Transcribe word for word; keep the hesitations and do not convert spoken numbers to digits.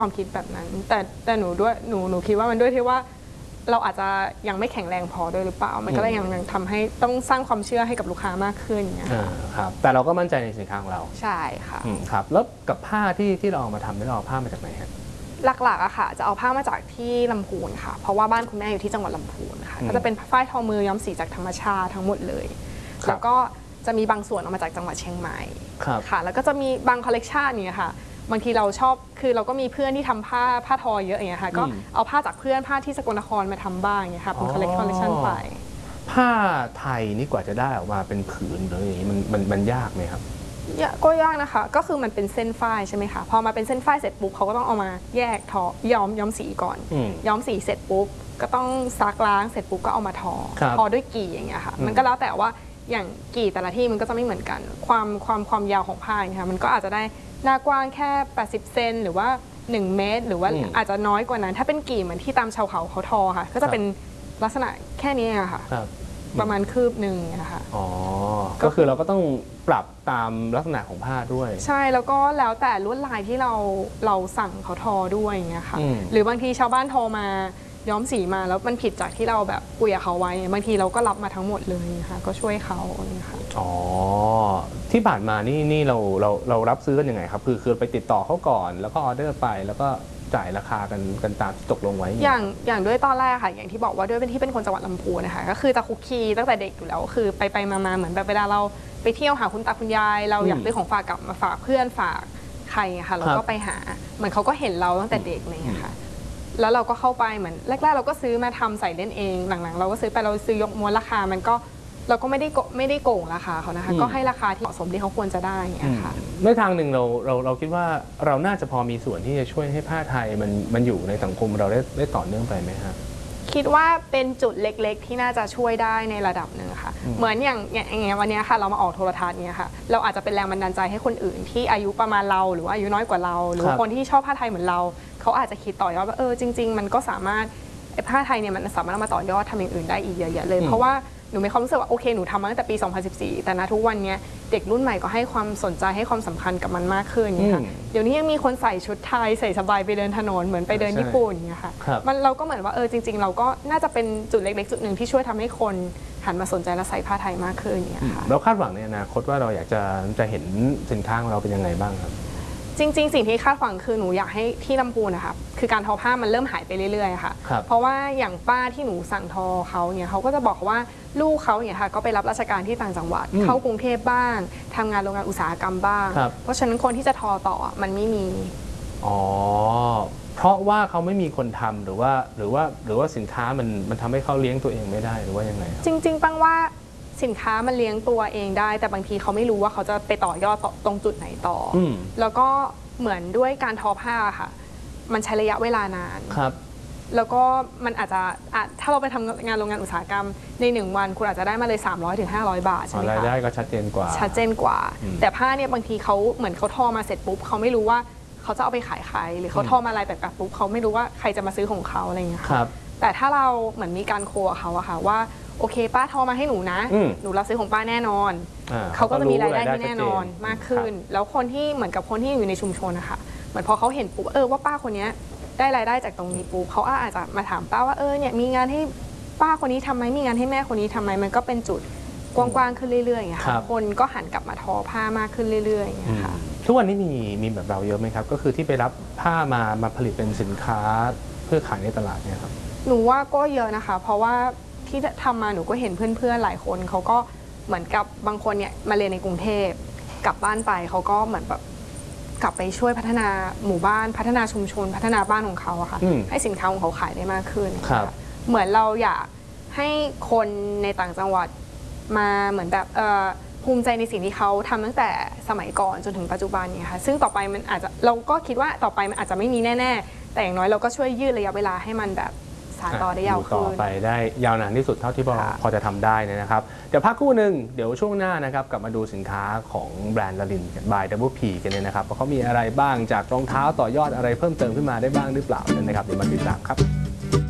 ความคิดแบบนั้นแต่แต่หนูด้วยหนูหนูคิดว่ามันด้วยที่ว่าเราอาจจะยังไม่แข็งแรงพอด้วยหรือเปล่ามันก็เลยยังยังทำให้ต้องสร้างความเชื่อให้กับลูกค้ามากขึ้นอย่างเงี้ยครับแต่เราก็มั่นใจในสินค้าของเราใช่ค่ะครับแล้วกับผ้าที่ที่เราเอามาทำได้เราเอาผ้ามาจากไหนฮะหลักๆอะค่ะจะเอาผ้ามาจากที่ลำพูนค่ะเพราะว่าบ้านคุณแม่อยู่ที่จังหวัดลำพูนค่ะก็จะเป็นฝ้ายทอมือย้อมสีจากธรรมชาติทั้งหมดเลยแล้วก็จะมีบางส่วนออกมาจากจังหวัดเชียงใหม่ค่ะแล้วก็จะมีบางคอลเลกชันนี้ค่ะบางทีเราชอบคือเราก็มีเพื่อนที่ทำผ้าผ้าทอเยอะอย่างเงี้ยค่ะก็เอาผ้าจากเพื่อนผ้าที่สกลนครมาทำบ้างอย่างเงี้ยค่ะเป็นคอลเลกชันไปผ้าไทยนี่กว่าจะได้ออกมาเป็นผืนหรืออย่างนี้มันมันมันยากไหมครับก็ยากนะคะก็คือมันเป็นเส้นฝ้ายใช่ไหมคะพอมาเป็นเส้นฝ้ายเสร็จปุ๊บเขาก็ต้องเอามาแยกทอย้อมย้อมสีก่อนย้อมสีเสร็จปุ๊บก็ต้องซักล้างเสร็จปุ๊บก็เอามาทอทอด้วยกี่อย่างเงี้ยค่ะมันก็แล้วแต่ว่าอย่างกี่แต่ละที่มันก็จะไม่เหมือนกันความความความยาวของผ้าเนี่ยค่ะมันก็อาจจะได้หน้ากว้างแค่แปดสิบเซนหรือว่าหนึ่งเมตรหรือว่าอาจจะน้อยกว่านั้นถ้าเป็นกี่เหมือนที่ตามชาวเขาเขาทอค่ะก็จะเป็นลักษณะแค่นี้ค่ะประมาณคืบหนึ่งนะคะอ๋อก็คือเราก็ต้องปรับตามลักษณะของผ้าด้วยใช่แล้วก็แล้วแต่ลวดลายที่เราเราสั่งเขาทอด้วยอย่างเงี้ยค่ะหรือบางทีชาวบ้านโทรมาย้อมสีมาแล้วมันผิดจากที่เราแบบคุยกับเขาไว้บางทีเราก็รับมาทั้งหมดเลยนะคะก็ช่วยเขาเนี่ยค่ะอ๋อที่ผ่านมานี่นี่เราเราเรารับซื้อกันยังไงครับคือคือไปติดต่อเขาก่อนแล้วก็ออเดอร์ไปแล้วก็จ่ายราคากันกันตามที่ตกลงไว้อย่างอย่างด้วยตอนแรกค่ะอย่างที่บอกว่าด้วยเป็นที่เป็นคนจังหวัดลำพูนนะคะก็คือจะคุกคีตั้งแต่เด็กอยู่แล้วคือไปไปมาๆเหมือนแบบเวลาเราไปเที่ยวหาคุณตาคุณยายเราอยากซื้อของฝากกลับมาฝากเพื่อนฝากใครค่ะเราก็ไปหาเหมือนเขาก็เห็นเราตั้งแต่เด็กอะไรอย่างเงี้ยค่ะแล้วเราก็เข้าไปเหมือนแรกๆเราก็ซื้อมาทำใส่เล่นเองหลังๆเราก็ซื้อไปเราซื้อยกม้วนราคามันก็เราก็ไม่ได้ไม่ได้โกงราคาเขานะคะก็ให้ราคาที่เหมาะสมที่เขาควรจะได้อย่างเงี้ยค่ะในทางหนึ่งเราเราเราคิดว่าเราน่าจะพอมีส่วนที่จะช่วยให้ผ้าไทยมันมันอยู่ในสังคมเราได้ได้ต่อเนื่องไปไหมครับคิดว่าเป็นจุดเล็กๆที่น่าจะช่วยได้ในระดับหนึ่งค่ะเหมือนอย่างอย่างเงี้ยวันนี้ค่ะเรามาออกโทรทัศน์เนี้ยค่ะเราอาจจะเป็นแรงบันดาลใจให้คนอื่นที่อายุประมาณเราหรือว่าอายุน้อยกว่าเราหรือคนที่ชอบผ้าไทยเหมือนเราเขาอาจจะคิดต่อยอดว่าเออจริงๆมันก็สามารถไอ้ผ้าไทยเนี่ยมันสามารถเอามาต่อยอดทำอย่างอื่นได้อีกเยอะๆเลยเพราะว่าหนูมีความรู้สึกว่าโอเคหนูทำมาตั้งแต่ปีสองพันสิบสี่แต่ณทุกวันนี้เด็กรุ่นใหม่ก็ให้ความสนใจให้ความสำคัญกับมันมากขึ้นค่ะเดี๋ยวนี้ยังมีคนใส่ชุดไทยใส่สบายไปเดินถนนเหมือนไปเดินญี่ปุ่นอย่างเงี้ยค่ะมันเราก็เหมือนว่าเออจริงๆเราก็น่าจะเป็นจุดเล็กๆจุดหนึ่งที่ช่วยทำให้คนหันมาสนใจและใส่ผ้าไทยมากขึ้นอย่างเงี้ยค่ะเราคาดหวังในอนาคตว่าเราอยากจะจะเห็นสินค้าของเราเป็นยังไงบ้างครับจริงๆสิ่งที่คาดหวังคือหนูอยากให้ที่ลำพูนนะคะคือการทอผ้ามันเริ่มหายไปเรื่อยๆค่ะเพราะว่าอย่างป้าที่หนูสั่งทอเขาเนี่ยเขาก็จะบอกว่าลูกเขาเนี่ยค่ะก็ไปรับราชการที่ต่างจังหวัดเข้ากรุงเทพบ้างทำงานโรงงานอุตสาหกรรมบ้างเพราะฉะนั้นคนที่จะทอต่อมันไม่มีอ๋อเพราะว่าเขาไม่มีคนทำหรือว่าหรือว่าหรือว่าสินค้ามันมันทำให้เขาเลี้ยงตัวเองไม่ได้หรือว่ายังไงจริงๆปังว่าสินค้ามันเลี้ยงตัวเองได้แต่บางทีเขาไม่รู้ว่าเขาจะไปต่อยอดตรงจุดไหนต่อแล้วก็เหมือนด้วยการทอผ้าค่ะมันใช้ระยะเวลานานครับแล้วก็มันอาจจะถ้าเราไปทำงานโรงงานอุตสาหกรรมในหนึ่งวันคุณอาจจะได้มาเลยสามร้อยถึงห้าร้อยบาทใช่ไหมคะรายได้ก็ชัดเจนกว่าชัดเจนกว่าแต่ผ้าเนี่ยบางทีเขาเหมือนเขาทอมาเสร็จปุ๊บเขาไม่รู้ว่าเขาจะเอาไปขายใครหรือเขาทอมาลายแบบแบบปุ๊บเขาไม่รู้ว่าใครจะมาซื้อของเขาอะไรอย่างเงี้ยค่ะแต่ถ้าเราเหมือนมีการโคกับเขาอะค่ะว่าโอเคป้าทอมาให้หนูนะหนูรับซื้อของป้าแน่นอนเขาก็จะมีรายได้ที่แน่นอนมากขึ้นแล้วคนที่เหมือนกับคนที่อยู่ในชุมชนนะคะเหมือนพอเขาเห็นปุ๊บเออว่าป้าคนนี้ได้รายได้จากตรงนี้ปุ๊บเขาอาจจะมาถามป้าว่าเออเนี่ยมีงานให้ป้าคนนี้ทำไหมมีงานให้แม่คนนี้ทำไหมมันก็เป็นจุดกว้างๆขึ้นเรื่อยๆอย่างเงี้ยค่ะคนก็หันกลับมาทอผ้ามากขึ้นเรื่อยๆอย่างเงี้ยค่ะทุกวันนี้มีมีแบบเราเยอะไหมครับก็คือที่ไปรับผ้ามามาผลิตเป็นสินค้าเพื่อขายในตลาดเนี่ยครับหนูว่าก็เยอะนะคะเพราะว่าที่ทำมาหนูก็เห็นเพื่อนๆหลายคนเขาก็เหมือนกับบางคนเนี่ยมาเรียนในกรุงเทพกลับบ้านไปเขาก็เหมือนแบบกลับไปช่วยพัฒนาหมู่บ้านพัฒนาชุมชนพัฒนาบ้านของเขาอะค่ะให้สินค้าของเขาขายได้มากขึ้นเหมือนเราอยากให้คนในต่างจังหวัดมาเหมือนแบบภูมิใจในสิ่งที่เขาทำตั้งแต่สมัยก่อนจนถึงปัจจุบันเนี่ยค่ะซึ่งต่อไปมันอาจจะเราก็คิดว่าต่อไปมันอาจจะไม่มีแน่ๆแต่อย่างน้อยเราก็ช่วยยืดระยะเวลาให้มันแบบต่อได้ยาวขึ้นต่อไปได้ยาวนานที่สุดเท่าที่พอจะทำได้นะครับเดี๋ยวพักครู่หนึ่งเดี๋ยวช่วงหน้านะครับกลับมาดูสินค้าของแบรนด์ลลินบายดับเบิลพีกันเลยนะครับว่าเขามีอะไรบ้างจากรองเท้าต่อยอดอะไรเพิ่มเติมขึ้นมาได้บ้างหรือเปล่านะครับเดี๋ยวมาติดตามครับ